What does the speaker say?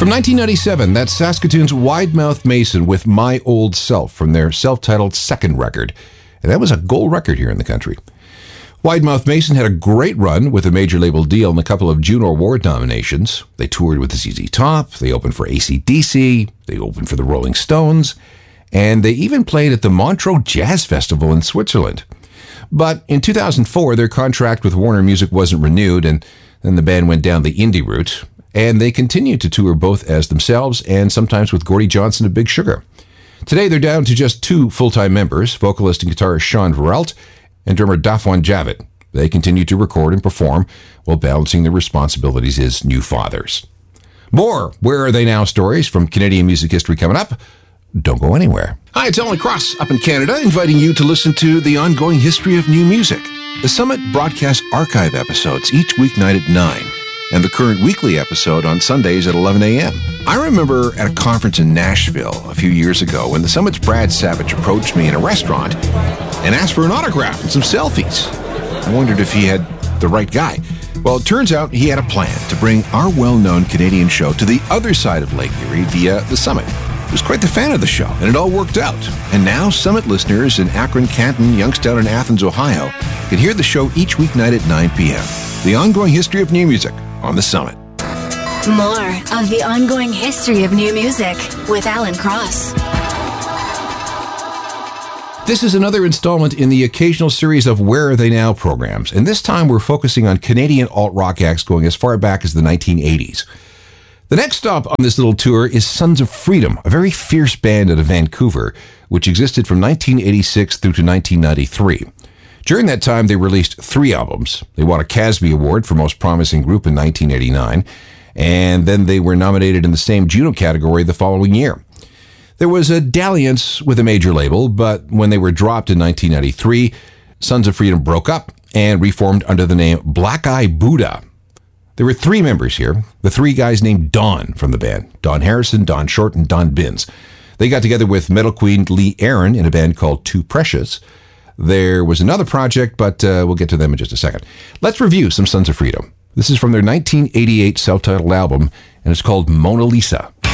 From 1997, that's Saskatoon's Wide Mouth Mason with My Old Self from their self-titled second record. And that was a gold record here in the country. Wide Mouth Mason had a great run with a major label deal and a couple of Juno Award nominations. They toured with ZZ Top, they opened for AC/DC, they opened for the Rolling Stones, and they even played at the Montreux Jazz Festival in Switzerland. But in 2004, their contract with Warner Music wasn't renewed, and then the band went down the indie route. And they continued to tour both as themselves and sometimes with Gordie Johnson of Big Sugar. Today, they're down to just two full-time members, vocalist and guitarist Sean Verelt and drummer Dafwan Javid. They continue to record and perform while balancing their responsibilities as new fathers. More Where Are They Now stories from Canadian music history coming up. Don't go anywhere. Hi, it's Alan Cross up in Canada, inviting you to listen to The Ongoing History of New Music. The Summit broadcasts archive episodes each weeknight at 9. And the current weekly episode on Sundays at 11 a.m. I remember at a conference in Nashville a few years ago when the Summit's Brad Savage approached me in a restaurant and asked for an autograph and some selfies. I wondered if he had the right guy. Well, it turns out he had a plan to bring our well-known Canadian show to the other side of Lake Erie via the Summit. He was quite the fan of the show, and it all worked out. And now Summit listeners in Akron, Canton, Youngstown, and Athens, Ohio can hear the show each weeknight at 9 p.m. The Ongoing History of New Music on the Summit. More of The Ongoing History of New Music with Alan Cross. This is another installment in the occasional series of Where Are They Now programs, and this time we're focusing on Canadian alt-rock acts going as far back as the 1980s. The next stop on this little tour is Sons of Freedom, a very fierce band out of Vancouver, which existed from 1986 through to 1993. During that time, they released 3 albums. They won a Casby Award for Most Promising Group in 1989, and then they were nominated in the same Juno category the following year. There was a dalliance with a major label, but when they were dropped in 1993, Sons of Freedom broke up and reformed under the name Black Eye Buddha. There were 3 members here, the 3 guys named Don from the band, Don Harrison, Don Short, and Don Binns. They got together with metal queen Lee Aaron in a band called Too Precious. There was another project, but we'll get to them in just a second. Let's review some Sons of Freedom. This is from their 1988 self-titled album, and it's called Mona Lisa.